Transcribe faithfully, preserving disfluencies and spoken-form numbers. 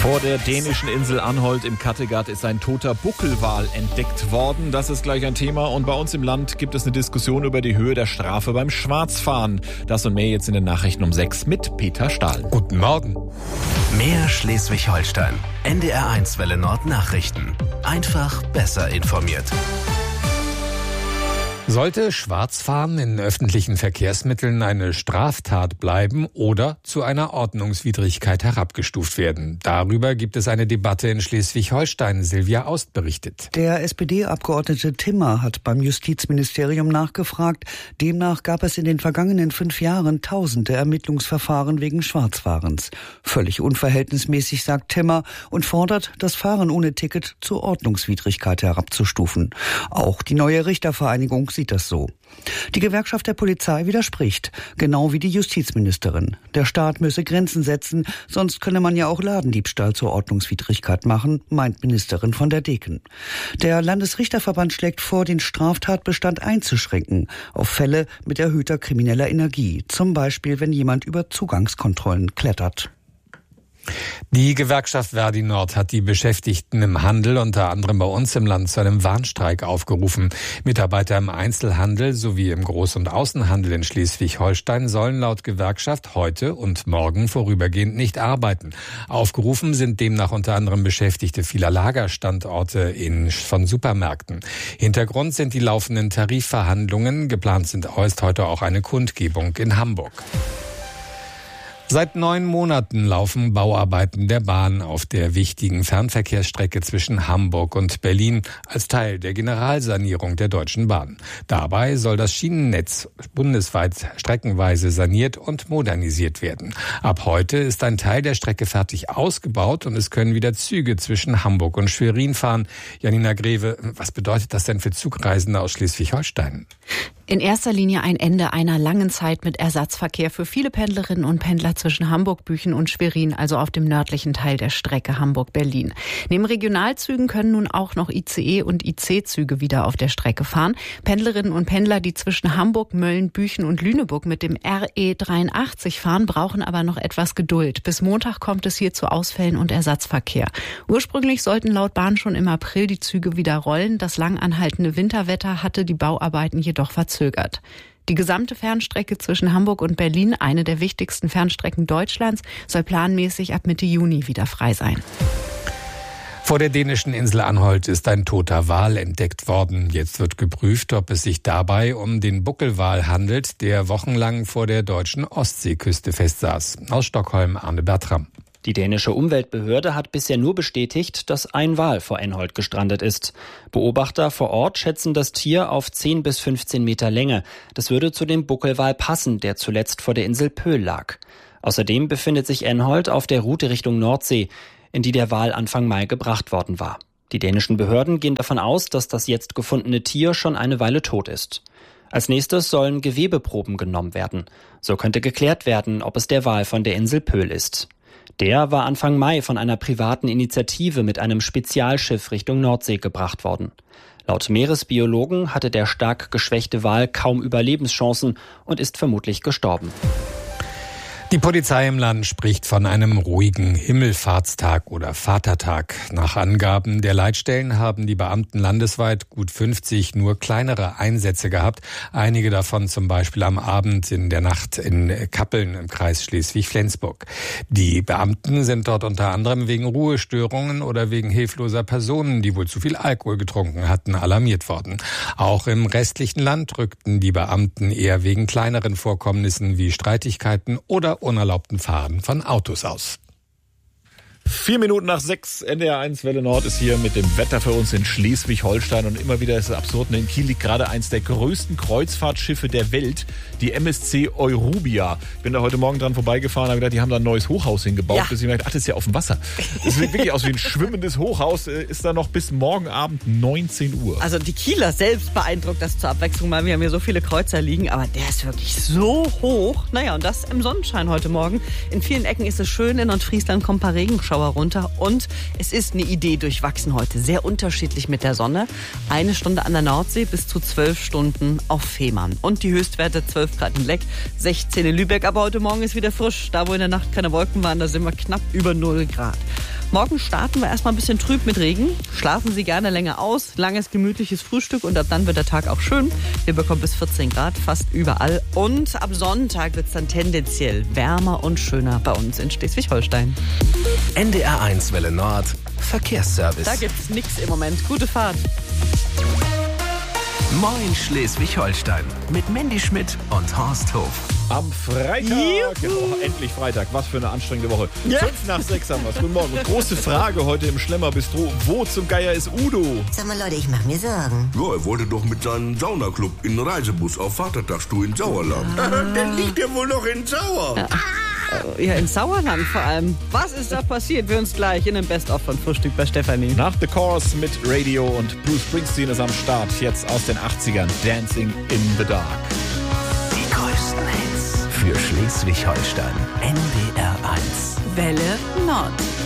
Vor der dänischen Insel Anholt im Kattegat ist ein toter Buckelwal entdeckt worden. Das ist gleich ein Thema. Und bei uns im Land gibt es eine Diskussion über die Höhe der Strafe beim Schwarzfahren. Das und mehr jetzt in den Nachrichten um sechs mit Peter Stahl. Guten Morgen. Mehr Schleswig-Holstein. N D R eins Welle Nord Nachrichten. Einfach besser informiert. Sollte Schwarzfahren in öffentlichen Verkehrsmitteln eine Straftat bleiben oder zu einer Ordnungswidrigkeit herabgestuft werden? Darüber gibt es eine Debatte in Schleswig-Holstein. Silvia Aust berichtet. Der S P D-Abgeordnete Timmer hat beim Justizministerium nachgefragt. Demnach gab es in den vergangenen fünf Jahren tausende Ermittlungsverfahren wegen Schwarzfahrens. Völlig unverhältnismäßig, sagt Timmer, und fordert, das Fahren ohne Ticket zur Ordnungswidrigkeit herabzustufen. Auch die neue Richtervereinigung sieht das so. Die Gewerkschaft der Polizei widerspricht, genau wie die Justizministerin. Der Staat müsse Grenzen setzen, sonst könne man ja auch Ladendiebstahl zur Ordnungswidrigkeit machen, meint Ministerin von der Deken. Der Landesrichterverband schlägt vor, den Straftatbestand einzuschränken auf Fälle mit erhöhter krimineller Energie, zum Beispiel wenn jemand über Zugangskontrollen klettert. Die Gewerkschaft Verdi Nord hat die Beschäftigten im Handel, unter anderem bei uns im Land, zu einem Warnstreik aufgerufen. Mitarbeiter im Einzelhandel sowie im Groß- und Außenhandel in Schleswig-Holstein sollen laut Gewerkschaft heute und morgen vorübergehend nicht arbeiten. Aufgerufen sind demnach unter anderem Beschäftigte vieler Lagerstandorte in, von Supermärkten. Hintergrund sind die laufenden Tarifverhandlungen. Geplant sind ist heute auch eine Kundgebung in Hamburg. Seit neun Monaten laufen Bauarbeiten der Bahn auf der wichtigen Fernverkehrsstrecke zwischen Hamburg und Berlin als Teil der Generalsanierung der Deutschen Bahn. Dabei soll das Schienennetz bundesweit streckenweise saniert und modernisiert werden. Ab heute ist ein Teil der Strecke fertig ausgebaut und es können wieder Züge zwischen Hamburg und Schwerin fahren. Janina Greve, was bedeutet das denn für Zugreisende aus Schleswig-Holstein? In erster Linie ein Ende einer langen Zeit mit Ersatzverkehr für viele Pendlerinnen und Pendler zwischen Hamburg, Büchen und Schwerin, also auf dem nördlichen Teil der Strecke Hamburg-Berlin. Neben Regionalzügen können nun auch noch I C E und I C-Züge wieder auf der Strecke fahren. Pendlerinnen und Pendler, die zwischen Hamburg, Mölln, Büchen und Lüneburg mit dem R E dreiundachtzig fahren, brauchen aber noch etwas Geduld. Bis Montag kommt es hier zu Ausfällen und Ersatzverkehr. Ursprünglich sollten laut Bahn schon im April die Züge wieder rollen. Das lang anhaltende Winterwetter hatte die Bauarbeiten jedoch verzögert. Die gesamte Fernstrecke zwischen Hamburg und Berlin, eine der wichtigsten Fernstrecken Deutschlands, soll planmäßig ab Mitte Juni wieder frei sein. Vor der dänischen Insel Anholt ist ein toter Wal entdeckt worden. Jetzt wird geprüft, ob es sich dabei um den Buckelwal handelt, der wochenlang vor der deutschen Ostseeküste festsaß. Aus Stockholm Arne Bertram. Die dänische Umweltbehörde hat bisher nur bestätigt, dass ein Wal vor Anholt gestrandet ist. Beobachter vor Ort schätzen das Tier auf zehn bis fünfzehn Meter Länge. Das würde zu dem Buckelwal passen, der zuletzt vor der Insel Pöhl lag. Außerdem befindet sich Anholt auf der Route Richtung Nordsee, in die der Wal Anfang Mai gebracht worden war. Die dänischen Behörden gehen davon aus, dass das jetzt gefundene Tier schon eine Weile tot ist. Als nächstes sollen Gewebeproben genommen werden. So könnte geklärt werden, ob es der Wal von der Insel Pöhl ist. Der war Anfang Mai von einer privaten Initiative mit einem Spezialschiff Richtung Nordsee gebracht worden. Laut Meeresbiologen hatte der stark geschwächte Wal kaum Überlebenschancen und ist vermutlich gestorben. Die Polizei im Land spricht von einem ruhigen Himmelfahrtstag oder Vatertag. Nach Angaben der Leitstellen haben die Beamten landesweit gut fünfzig nur kleinere Einsätze gehabt. Einige davon zum Beispiel am Abend in der Nacht in Kappeln im Kreis Schleswig-Flensburg. Die Beamten sind dort unter anderem wegen Ruhestörungen oder wegen hilfloser Personen, die wohl zu viel Alkohol getrunken hatten, alarmiert worden. Auch im restlichen Land rückten die Beamten eher wegen kleineren Vorkommnissen wie Streitigkeiten oder unerlaubten Fahren von Autos aus. Vier Minuten nach sechs, N D R eins Welle Nord ist hier mit dem Wetter für uns in Schleswig-Holstein. Und immer wieder ist es absurd, in Kiel liegt gerade eins der größten Kreuzfahrtschiffe der Welt, die M S C Eurubia. Ich bin da heute Morgen dran vorbeigefahren und habe gedacht, die haben da ein neues Hochhaus hingebaut. Ja. Bis ich mir gedacht, ach, das ist ja auf dem Wasser. Das sieht wirklich aus wie ein schwimmendes Hochhaus. Ist da noch bis morgen Abend neunzehn Uhr. Also die Kieler selbst beeindruckt das zur Abwechslung mal. Wir haben hier so viele Kreuzer liegen, aber der ist wirklich so hoch. Naja, und das im Sonnenschein heute Morgen. In vielen Ecken ist es schön. In Nordfriesland kommen ein paar Regenschauer runter und es ist eine Idee durchwachsen heute. Sehr unterschiedlich mit der Sonne. Eine Stunde an der Nordsee bis zu zwölf Stunden auf Fehmarn. Und die Höchstwerte zwölf Grad in Leck, sechzehn in Lübeck. Aber heute Morgen ist wieder frisch. Da, wo in der Nacht keine Wolken waren, da sind wir knapp über null Grad. Morgen starten wir erstmal ein bisschen trüb mit Regen. Schlafen Sie gerne länger aus. Langes, gemütliches Frühstück und ab dann wird der Tag auch schön. Wir bekommen bis vierzehn Grad fast überall. Und ab Sonntag wird es dann tendenziell wärmer und schöner bei uns in Schleswig-Holstein. N D R eins Welle Nord Verkehrsservice. Da gibt's nichts im Moment. Gute Fahrt. Moin Schleswig-Holstein mit Mandy Schmidt und Horst Hof. Am Freitag, oh, endlich Freitag, was für eine anstrengende Woche. Ja. Fünf nach sechs haben wir es. Guten Morgen. Und große Frage heute im Schlemmer-Bistro. Wo zum Geier ist Udo? Sag mal Leute, ich mach mir Sorgen. Ja, er wollte doch mit seinem Saunaclub in den Reisebus auf Vatertagsstuhl in Sauerland. Ah. Der liegt ja wohl noch in Sauer. Ja. Ja, in Sauerland vor allem. Was ist da passiert? Wir uns gleich in dem Best-of von Frühstück bei Stefanie. Nach The Chorus mit Radio und Bruce Springsteen ist am Start. Jetzt aus den achtzigern. Dancing in the Dark. Die größten Hits für Schleswig-Holstein. N D R eins. Welle Nord.